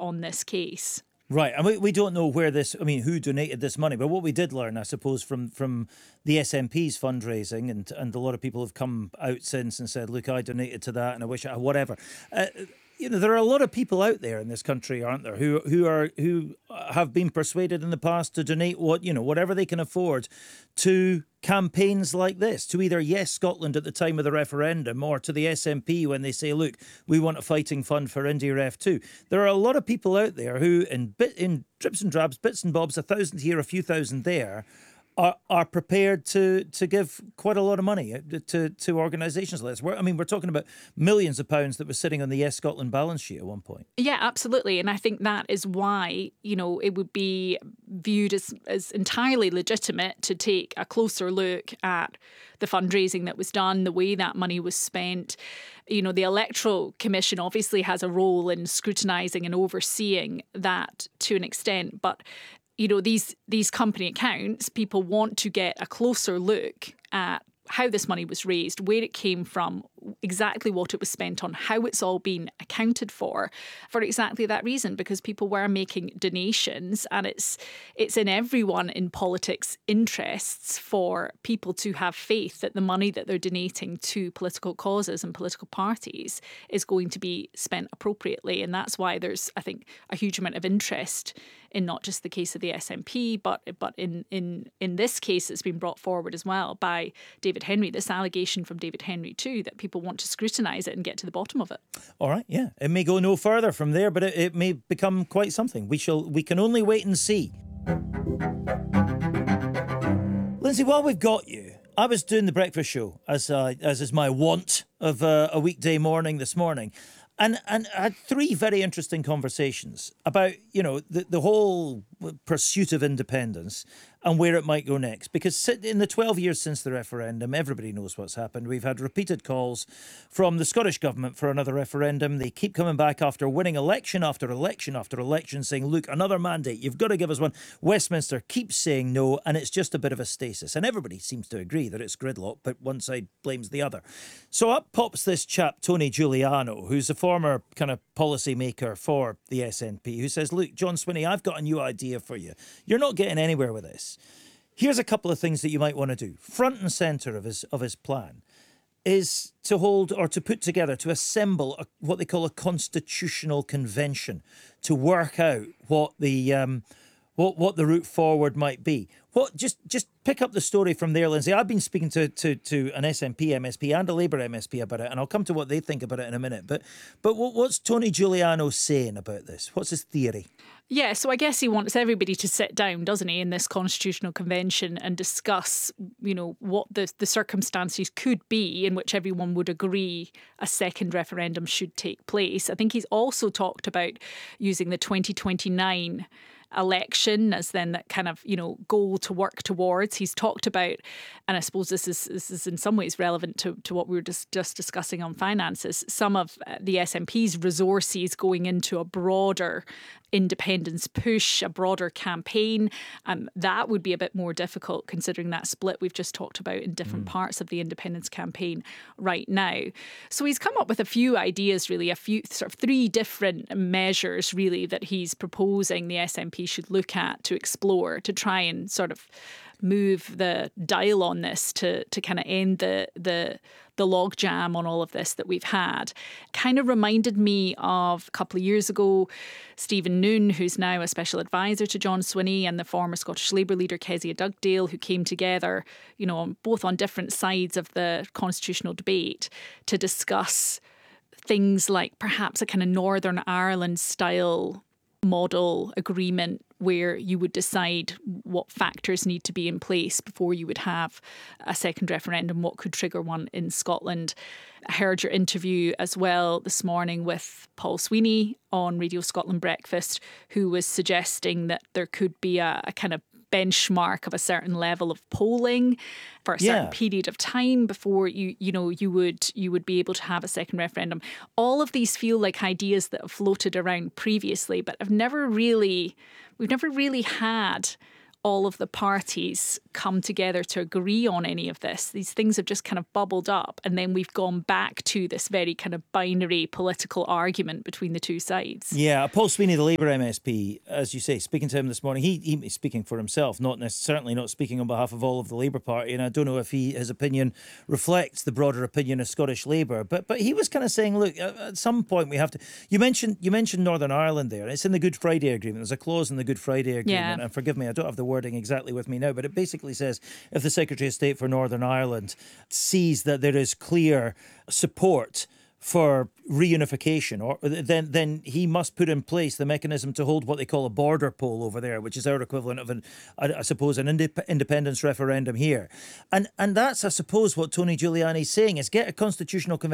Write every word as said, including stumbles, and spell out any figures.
on this case. Right, and we, we don't know where this, I mean, who donated this money, but what we did learn, I suppose, from, from the S N P's fundraising, and and a lot of people have come out since and said, look, I donated to that and I wish I, whatever. Uh, you know, there are a lot of people out there in this country, aren't there, who who are who have been persuaded in the past to donate what, you know, whatever they can afford to campaigns like this, to either Yes Scotland at the time of the referendum or to the S N P when they say, look, we want a fighting fund for IndyRef two. There are a lot of people out there who, in bit in drips and drabs, bits and bobs, a thousand here, a few thousand there, are are prepared to to give quite a lot of money to to organisations like this. We're, I mean, we're talking about millions of pounds that were sitting on the Yes Scotland balance sheet at one point. Yeah, absolutely. And I think that is why, you know, it would be viewed as, as entirely legitimate to take a closer look at the fundraising that was done, the way that money was spent. You know, the Electoral Commission obviously has a role in scrutinising and overseeing that to an extent, but you know, these these company accounts, people want to get a closer look at how this money was raised, where it came from, exactly what it was spent on, how it's all been accounted for, for exactly that reason, because people were making donations, and it's it's in everyone in politics' interests for people to have faith that the money that they're donating to political causes and political parties is going to be spent appropriately. And that's why there's, I think, a huge amount of interest in not just the case of the S N P, but but in in in this case it's been brought forward as well by David Henry, this allegation from David Henry too, that people want to scrutinise it and get to the bottom of it. All right, yeah. It may go no further from there, but it, it may become quite something. We shall we can only wait and see. Lindsay, while we've got you, I was doing the breakfast show, as uh, as is my wont of uh, a weekday morning this morning. And and I had three very interesting conversations about, you know, the, the whole pursuit of independence and where it might go next. Because in the twelve years since the referendum, everybody knows what's happened. We've had repeated calls from the Scottish Government for another referendum. They keep coming back after winning election after election after election saying, look, another mandate, you've got to give us one. Westminster keeps saying no, and it's just a bit of a stasis. And everybody seems to agree that it's gridlock, but one side blames the other. So up pops this chap, Tony Giuliano, who's a former kind of policy maker for the S N P, who says, look, John Swinney, I've got a new idea for you. You're not getting anywhere with this. Here's a couple of things that you might want to do. Front and centre of his of his plan is to hold or to put together, to assemble a, what they call a constitutional convention to work out what the um, what what the route forward might be. What just just pick up the story from there, Lindsay. I've been speaking to to to an S N P M S P and a Labour M S P about it, and I'll come to what they think about it in a minute. But but what, what's Tony Giuliano saying about this? What's his theory? Yeah, so I guess he wants everybody to sit down, doesn't he, in this constitutional convention and discuss, you know, what the, the circumstances could be in which everyone would agree a second referendum should take place. I think he's also talked about using the twenty twenty-nine election as then that kind of, you know, goal to work towards. He's talked about, and I suppose this is this is in some ways relevant to, to what we were just, just discussing on finances, some of the S N P's resources going into a broader independence push, a broader campaign. Um, that would be a bit more difficult considering that split we've just talked about in different mm. parts of the independence campaign right now. So he's come up with a few ideas, really, a few sort of three different measures, really, that he's proposing the S N P should look at to explore to try and sort of move the dial on this to to kind of end the the the logjam on all of this that we've had. Kind of reminded me of a couple of years ago, Stephen Noon, who's now a special advisor to John Swinney, and the former Scottish Labour leader Kezia Dugdale, who came together, you know, both on different sides of the constitutional debate to discuss things like perhaps a kind of Northern Ireland style model agreement where you would decide what factors need to be in place before you would have a second referendum, what could trigger one in Scotland. I heard your interview as well this morning with Paul Sweeney on Radio Scotland Breakfast, who was suggesting that there could be a, a kind of benchmark of a certain level of polling for a certain yeah. period of time before you you know you would you would be able to have a second referendum. All of these feel like ideas that have floated around previously, but have never really we've never really had all of the parties come together to agree on any of this. These things have just kind of bubbled up, and then we've gone back to this very kind of binary political argument between the two sides. Yeah, Paul Sweeney, the Labour M S P, as you say, speaking to him this morning, he, he's speaking for himself, not certainly not speaking on behalf of all of the Labour Party, and I don't know if he his opinion reflects the broader opinion of Scottish Labour, but but he was kind of saying, look, at some point we have to. You mentioned you mentioned Northern Ireland there. It's in the Good Friday Agreement. There's a clause in the Good Friday Agreement, yeah. and forgive me, I don't have the wording exactly with me now, but it basically says if the Secretary of State for Northern Ireland sees that there is clear support for reunification, or then then he must put in place the mechanism to hold what they call a border poll over there, which is our equivalent of an, I, I suppose, an indep- independence referendum here, and and that's, I suppose, what Tony Giuliani's saying is get a constitutional convention.